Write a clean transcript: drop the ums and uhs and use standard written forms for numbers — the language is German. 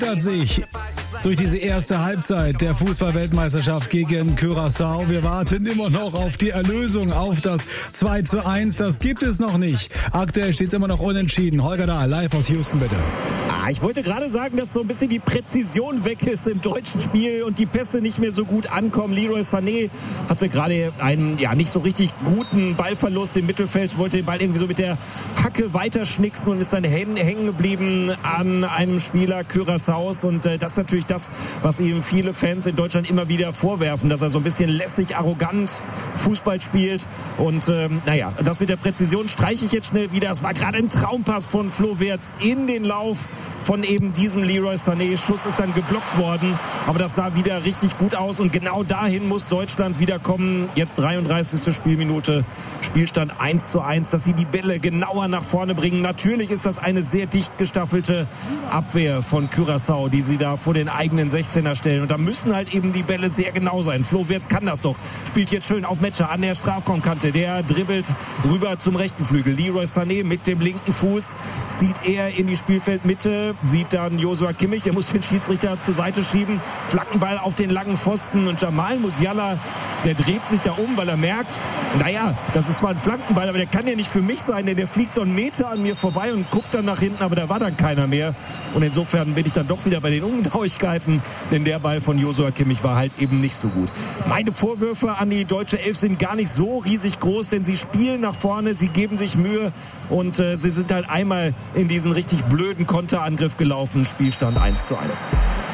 kämpft sich durch diese erste Halbzeit der Fußball-Weltmeisterschaft gegen Curaçao. Wir warten immer noch auf die Erlösung, auf das 2:1. Das gibt es noch nicht. Aktuell steht es immer noch unentschieden. Holger Dahl, live aus Houston, bitte. Ich wollte gerade sagen, dass so ein bisschen die Präzision weg ist im deutschen Spiel und die Pässe nicht mehr so gut ankommen. Leroy Sané hatte gerade einen nicht so richtig guten Ballverlust im Mittelfeld, wollte den Ball irgendwie so mit der Hacke weiterschnicksen und ist dann hängen geblieben an einem Spieler Curaçaos. Und das ist natürlich das, was ihm viele Fans in Deutschland immer wieder vorwerfen, dass er so ein bisschen lässig, arrogant Fußball spielt. Und das mit der Präzision streiche ich jetzt schnell wieder. Es war gerade ein Traumpass von Flo Wirtz in den Lauf von eben diesem Leroy Sané. Schuss ist dann geblockt worden, aber das sah wieder richtig gut aus und genau dahin muss Deutschland wieder kommen. Jetzt 33. Spielminute, Spielstand 1:1, dass sie die Bälle genauer nach vorne bringen. Natürlich ist das eine sehr dicht gestaffelte Abwehr von Curaçao, die sie da vor den eigenen 16er stellen und da müssen halt eben die Bälle sehr genau sein. Flo Wirtz kann das doch, spielt jetzt schön auf Metscher an der Strafraumkante, der dribbelt rüber zum rechten Flügel. Leroy Sané mit dem linken Fuß zieht er in die Spielfeldmitte, sieht dann Joshua Kimmich, der muss den Schiedsrichter zur Seite schieben, Flankenball auf den langen Pfosten und Jamal Musiala, der dreht sich da um, weil er merkt, das ist zwar ein Flankenball, aber der kann ja nicht für mich sein, denn der fliegt so einen Meter an mir vorbei und guckt dann nach hinten, aber da war dann keiner mehr und insofern bin ich dann doch wieder bei den Ungenauigkeiten, denn der Ball von Joshua Kimmich war halt eben nicht so gut. Meine Vorwürfe an die deutsche Elf sind gar nicht so riesig groß, denn sie spielen nach vorne, sie geben sich Mühe und sie sind halt einmal in diesen richtig blöden Konterangriff gelaufen. Spielstand 1:1.